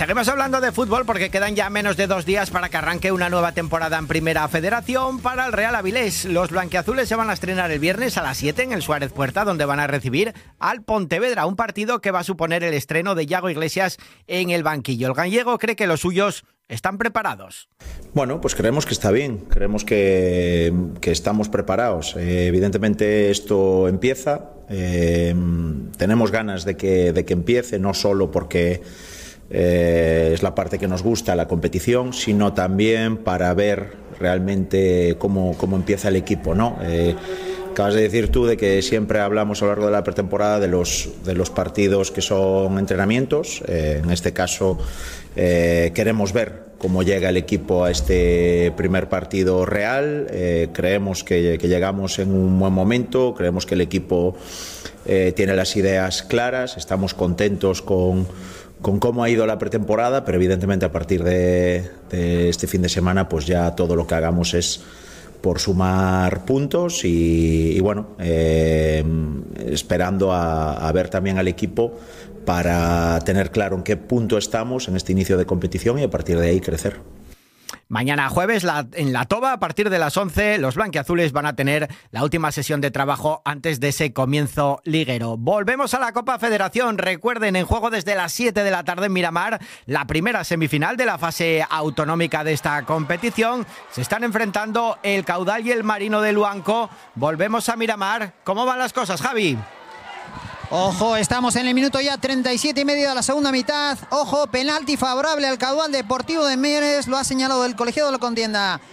Seguimos hablando de fútbol porque quedan ya menos de 2 días para que arranque una nueva temporada en Primera Federación para el Real Avilés. Los blanquiazules se van a estrenar el viernes a las 7 en el Suárez Puerta, donde van a recibir al Pontevedra, un partido que va a suponer el estreno de Yago Iglesias en el banquillo. El gallego cree que los suyos están preparados. Bueno, pues creemos que está bien, creemos que estamos preparados. Evidentemente esto empieza, tenemos ganas de que empiece, no solo porque es la parte que nos gusta, la competición, sino también para ver realmente cómo empieza el equipo, ¿no? Acabas de decir tú de que siempre hablamos a lo largo de la pretemporada de los partidos que son entrenamientos. En este caso queremos ver cómo llega el equipo a este primer partido real. Creemos que llegamos en un buen momento, creemos que el equipo tiene las ideas claras, estamos contentos con cómo ha ido la pretemporada, pero evidentemente a partir de este fin de semana pues ya todo lo que hagamos es por sumar puntos y bueno, esperando a ver también al equipo para tener claro en qué punto estamos en este inicio de competición y a partir de ahí crecer. Mañana jueves en La Toba, a partir de las 11, los blanquiazules van a tener la última sesión de trabajo antes de ese comienzo liguero. Volvemos a la Copa Federación. Recuerden, en juego desde las 7 de la tarde en Miramar, la primera semifinal de la fase autonómica de esta competición. Se están enfrentando el Caudal y el Marino de Luanco. Volvemos a Miramar. ¿Cómo van las cosas, Javi? Ojo, estamos en el minuto ya 37 y medio de la segunda mitad. Ojo, penalti favorable al Caudal Deportivo de Mieres. Lo ha señalado el colegiado de la contienda.